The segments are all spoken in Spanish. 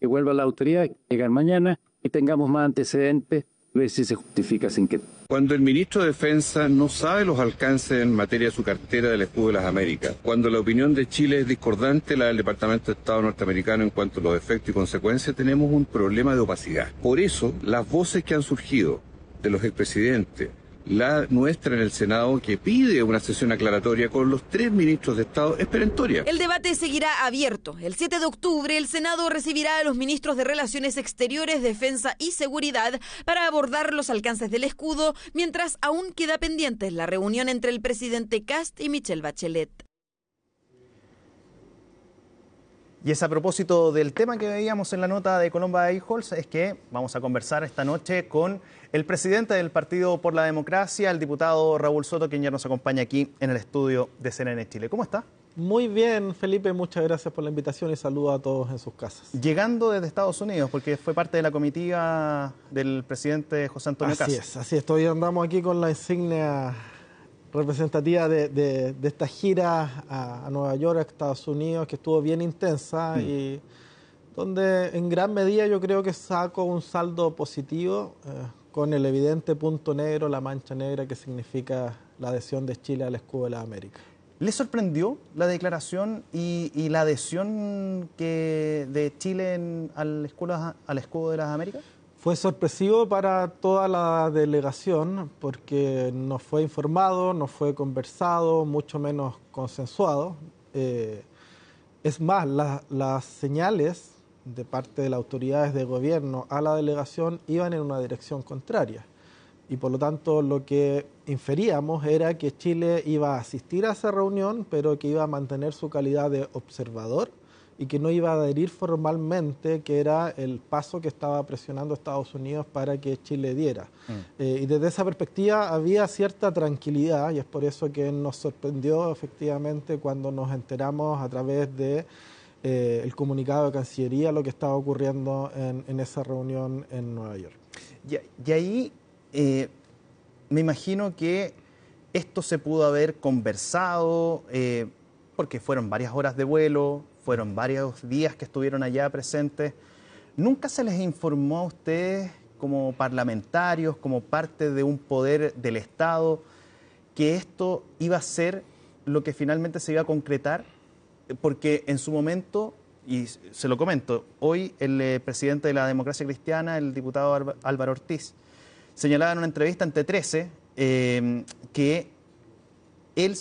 que vuelva la autoridad, que llegar mañana y tengamos más antecedentes, ver si se justifica sin que... Cuando el ministro de Defensa no sabe los alcances en materia de su cartera del Escudo de las Américas, cuando la opinión de Chile es discordante a la del Departamento de Estado norteamericano en cuanto a los efectos y consecuencias, tenemos un problema de opacidad. Por eso, las voces que han surgido de los expresidentes, la nuestra en el Senado, que pide una sesión aclaratoria con los 3 ministros de Estado, es perentoria. El debate seguirá abierto. El 7 de octubre, el Senado recibirá a los ministros de Relaciones Exteriores, Defensa y Seguridad para abordar los alcances del escudo, mientras aún queda pendiente la reunión entre el presidente Kast y Michelle Bachelet. Y es a propósito del tema que veíamos en la nota de Colomba Eichholz, es que vamos a conversar esta noche con el presidente del Partido por la Democracia, el diputado Raúl Soto, quien ya nos acompaña aquí en el estudio de CNN Chile. ¿Cómo está? Muy bien, Felipe, muchas gracias por la invitación y saludo a todos en sus casas. Llegando desde Estados Unidos, porque fue parte de la comitiva del presidente José Antonio Kast. Así es, hoy andamos aquí con la insignia representativa de esta gira a Nueva York, a Estados Unidos, que estuvo bien intensa y donde en gran medida yo creo que sacó un saldo positivo con el evidente punto negro, la mancha negra que significa la adhesión de Chile al Escudo de las Américas. ¿Le sorprendió la declaración y la adhesión de Chile al Escudo de las Américas? Fue sorpresivo para toda la delegación porque no fue informado, no fue conversado, mucho menos consensuado. Es más, las señales de parte de las autoridades de gobierno a la delegación iban en una dirección contraria. Y por lo tanto lo que inferíamos era que Chile iba a asistir a esa reunión, pero que iba a mantener su calidad de observador y que no iba a adherir formalmente, que era el paso que estaba presionando Estados Unidos para que Chile diera. Y desde esa perspectiva había cierta tranquilidad y es por eso que nos sorprendió efectivamente cuando nos enteramos a través de el comunicado de Cancillería lo que estaba ocurriendo en esa reunión en Nueva York. Y ahí me imagino que esto se pudo haber conversado porque fueron varias horas de vuelo, fueron varios días que estuvieron allá presentes. ¿Nunca se les informó a ustedes como parlamentarios, como parte de un poder del Estado, que esto iba a ser lo que finalmente se iba a concretar? Porque en su momento, y se lo comento, hoy el presidente de la Democracia Cristiana, el diputado Álvaro Ortiz, señalaba en una entrevista ante 13 que él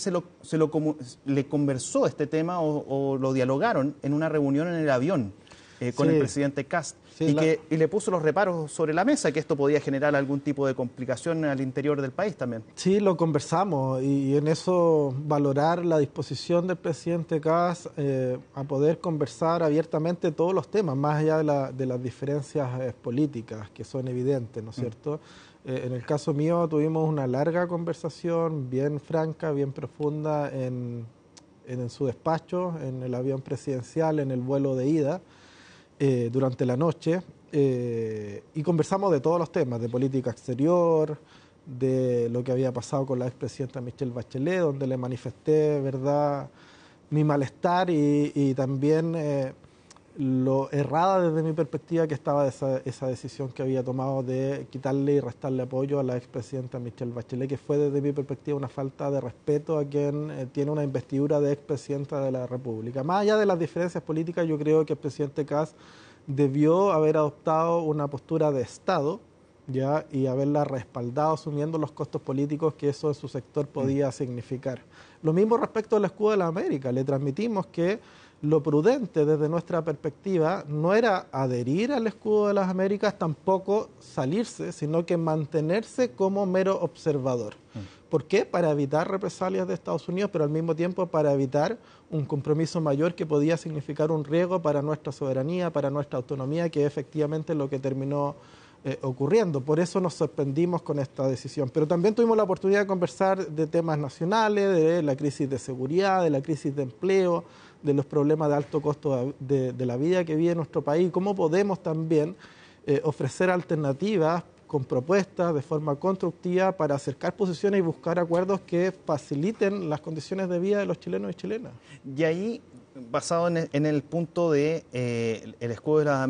le conversó este tema o lo dialogaron en una reunión en el avión con el presidente Kast y le puso los reparos sobre la mesa, que esto podía generar algún tipo de complicación al interior del país también. Sí, lo conversamos y en eso valorar la disposición del presidente Kast a poder conversar abiertamente todos los temas, más allá de las diferencias políticas que son evidentes, ¿no es cierto? En el caso mío tuvimos una larga conversación, bien franca, bien profunda en su despacho, en el avión presidencial, en el vuelo de ida, durante la noche, y conversamos de todos los temas, de política exterior, de lo que había pasado con la expresidenta Michelle Bachelet, donde le manifesté, ¿verdad?, mi malestar y también lo errada desde mi perspectiva que estaba esa decisión que había tomado de quitarle y restarle apoyo a la expresidenta Michelle Bachelet, que fue desde mi perspectiva una falta de respeto a quien tiene una investidura de expresidenta de la República. Más allá de las diferencias políticas, yo creo que el presidente Kast debió haber adoptado una postura de Estado, ¿ya?, y haberla respaldado asumiendo los costos políticos que eso en su sector podía significar. Lo mismo respecto al Escudo de la América. Le transmitimos que lo prudente desde nuestra perspectiva no era adherir al Escudo de las Américas, tampoco salirse, sino que mantenerse como mero observador. ¿Por qué? Para evitar represalias de Estados Unidos, pero al mismo tiempo para evitar un compromiso mayor que podía significar un riesgo para nuestra soberanía, para nuestra autonomía, que efectivamente es lo que terminó ocurriendo. Por eso nos sorprendimos con esta decisión. Pero también tuvimos la oportunidad de conversar de temas nacionales, de la crisis de seguridad, de la crisis de empleo, de los problemas de alto costo de la vida que vive nuestro país, cómo podemos también ofrecer alternativas con propuestas de forma constructiva para acercar posiciones y buscar acuerdos que faciliten las condiciones de vida de los chilenos y chilenas. Y ahí, basado en el punto de el Escudo de las Américas,